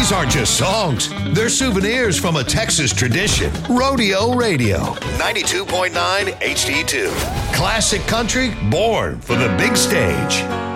These aren't just songs, they're souvenirs from a Texas tradition. Rodeo Radio, 92.9 HD2. Classic country born for the big stage.